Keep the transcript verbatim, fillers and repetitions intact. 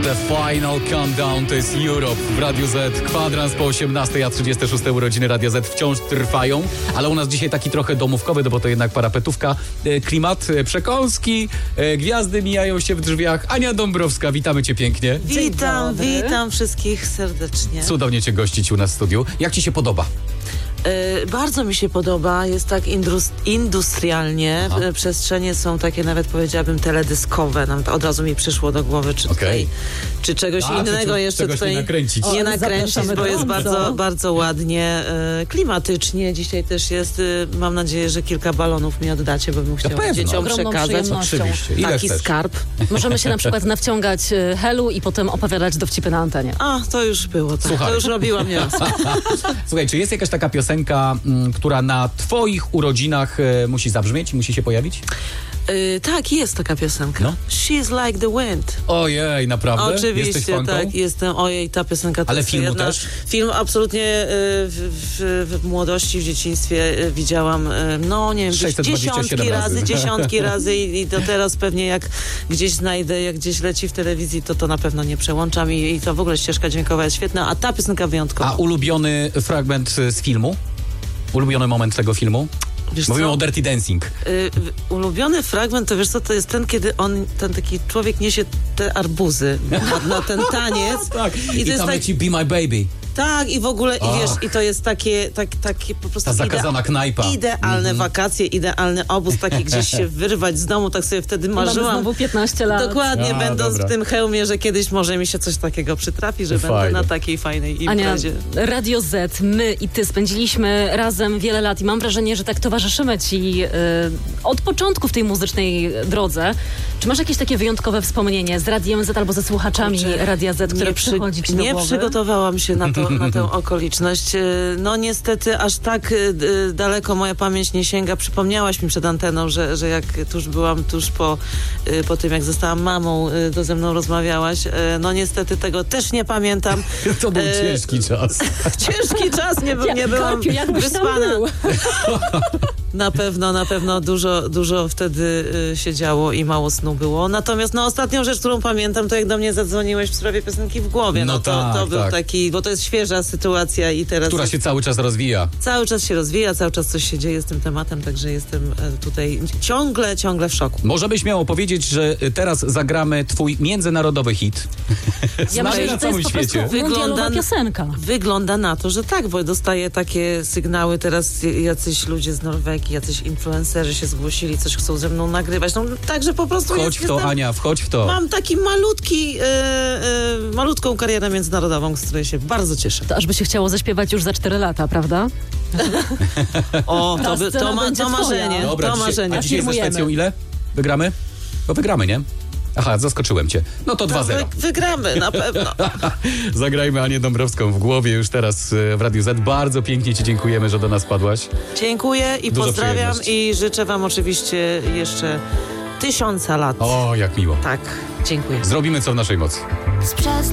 The Final Countdown to jest Europe w Radiu Z. Kwadrans po osiemnastej, a trzydzieste szóste urodziny Radia Z wciąż trwają, ale u nas dzisiaj taki trochę domówkowy, no bo to jednak parapetówka. Klimat przekąski, gwiazdy mijają się w drzwiach. Ania Dąbrowska, witamy cię pięknie. Witam, witam wszystkich serdecznie. Cudownie cię gościć u nas w studiu. Jak ci się podoba? Yy, bardzo mi się podoba, jest tak indus- industrialnie, Aha. przestrzenie są takie nawet powiedziałabym teledyskowe, nam to od razu mi przyszło do głowy, czy Okay. tutaj, czy czegoś A, innego czy, jeszcze czegoś tutaj nie nakręcić. nie O, nakręcić, bo zapraszamy jest gorąco. bardzo, bardzo ładnie, yy, klimatycznie, dzisiaj też jest, yy, mam nadzieję, że kilka balonów mi oddacie, bo bym chciała pewno. dzieciom Ogromną przekazać przyjemnością. Oczywiście. Ile taki chcesz? skarb. Możemy się na przykład nawciągać e, helu i potem opowiadać dowcipy na antenie. A, to już było, tak. Słuchaj. To już robiłam nieraz. Słuchaj, czy jest jakaś taka piosenka, m, która na twoich urodzinach e, musi zabrzmieć i musi się pojawić? Yy, tak, jest taka piosenka. No. She's like the wind. Ojej, naprawdę? Jesteś Oczywiście, fanką? tak, jestem. Ojej, ta piosenka to Ale jest filmu jedna... też? Film absolutnie y, w, w, w młodości, w dzieciństwie y, widziałam, y, no nie wiem, sześćset dwadzieścia dziesiątki siedem razy, razy. dziesiątki razy i, i do teraz pewnie jak gdzieś znajdę, jak gdzieś leci w telewizji, to to na pewno nie przełączam i, i to w ogóle ścieżka dźwiękowa jest świetna, a ta piosenka wyjątkowa. A ulubiony fragment z filmu? Ulubiony moment tego filmu? Wiesz Mówimy co? o Dirty Dancing. Y, ulubiony fragment, to wiesz co, to jest ten, kiedy on, ten taki człowiek niesie te arbuzy na, na ten taniec. Tak. I, I to jest tam tak, leci Be My Baby. tak, i w ogóle, i Och. wiesz, i to jest takie, tak, takie po prostu Ta zakazana knajpa. idealne wakacje, idealny obóz, taki gdzieś się wyrwać z domu, tak sobie wtedy Mamy marzyłam. znowu piętnaście lat. Dokładnie, A, będąc dobra. w tym hełmie, że kiedyś może mi się coś takiego przytrafi, że Fajne. będę na takiej fajnej Ania, imprezie. Radio Z, my i ty spędziliśmy razem wiele lat i mam wrażenie, że tak towarzyszymy ci y, od początku w tej muzycznej drodze. Czy masz jakieś takie wyjątkowe wspomnienie z Radiem Z albo ze słuchaczami Kurczę, Radia Z, które nie przy- przychodzi ci do Nie głowy? przygotowałam się na, to, na tę okoliczność. E, No niestety aż tak e, d- daleko moja pamięć nie sięga. Przypomniałaś mi przed anteną, że, że jak tuż byłam, tuż po, e, po tym jak zostałam mamą, e, to ze mną rozmawiałaś. E, No niestety tego też nie pamiętam. To był E, ciężki czas. Ciężki czas, nie, Ja, nie byłam Korpiu, jakbyś tam wyspana. był? Na pewno, na pewno dużo, dużo wtedy y, się działo i mało snu było. Natomiast no, ostatnią rzecz, którą pamiętam, to jak do mnie zadzwoniłeś w sprawie piosenki w głowie. No, No to, tak, to był tak. taki, bo to jest świeża sytuacja i teraz Która jest, się cały czas rozwija. cały czas się rozwija, cały czas coś się dzieje z tym tematem, także jestem e, tutaj ciągle, ciągle w szoku. Możemy śmiało powiedzieć, że teraz zagramy twój międzynarodowy hit. Ja Znany myślę, na że to jest całym po prostu świecie. mundialowa Wygląda- piosenka. Wygląda na to, że tak, bo dostaję takie sygnały teraz, jacyś ludzie z Norwegii, jacyś influencerzy się zgłosili, coś chcą ze mną nagrywać. No także po prostu Wchodź jest, w to, jestem... Ania, wchodź w to. Mam taki malutki, e, e, malutką karierę międzynarodową, z której się bardzo cieszę. To aż by się chciało zaśpiewać już za cztery lata, prawda? O, to, Ta by, scena to, ma, będzie to marzenie, twoja. Dobra, to dzisiaj, marzenie. a dzisiaj ze Afirmujemy. Szwecją ile? Wygramy? Bo wygramy, nie? Aha, zaskoczyłem cię. No to dwa To zero. wy, wygramy, na pewno. Zagrajmy Anię Dąbrowską w głowie już teraz e, w Radiu Z. Bardzo pięknie ci dziękujemy, że do nas padłaś. Dziękuję i Dużo pozdrawiam przyjemności. i życzę wam oczywiście jeszcze tysiąca lat. O, jak miło. Tak, dziękuję. Zrobimy co w naszej mocy. Sprzed